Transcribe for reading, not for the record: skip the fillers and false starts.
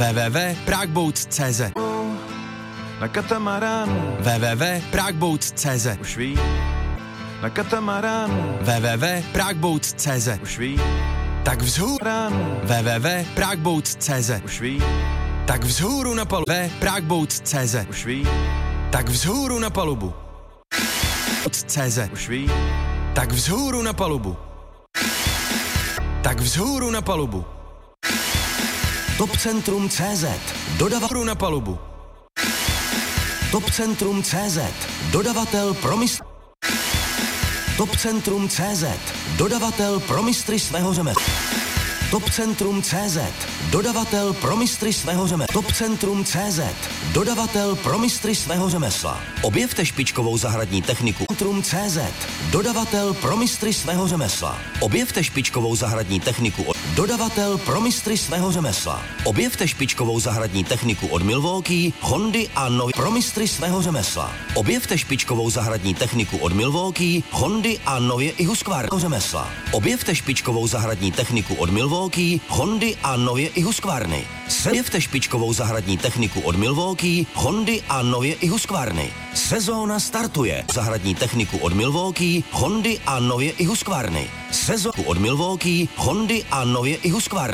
www.pragbouts.cz Na katamaránu www.pragbouts.cz už ví. Na katamaránu www.pragbouts.cz už ví. Tak vzhůru Ránu www.pragbouts.cz už ví. Tak vzhůru na palubu www.pragbouts.cz Už ví. Tak vzhůru na palubu .cz Už ví. Tak vzhůru na palubu Tak vzhůru na palubu Topcentrum.cz Dodavatel na palubu Topcentrum.cz Dodavatel pro mistry Topcentrum.cz Dodavatel pro mistry svého řemesla Topcentrum.cz Dodavatel pro mistry svého řemesla Topcentrum.cz Dodavatel pro mistry svého řemesla. Objevte špičkovou zahradní techniku Topcentrum.cz Dodavatel pro mistry svého řemesla. Objevte špičkovou zahradní techniku od Dodavatel pro mistry svého řemesla. Objevte špičkovou zahradní techniku od Milwaukee, Hondy a Nově pro mistry svého řemesla. Objevte špičkovou zahradní techniku od Milwaukee, Hondy a Nově i Husqvarna řemesla. Objevte špičkovou zahradní techniku od Milwaukee, Hondy a Nově i Husqvarny. Objevte špičkovou zahradní techniku od Milwaukee, Hondy a Nově i Husqvarny. Sezóna startuje. Zahradní techniku od Milwaukee, Hondy a Nově i Husqvarny. Sezónu od Milwaukee, Hondy a Nově i Husqvarny.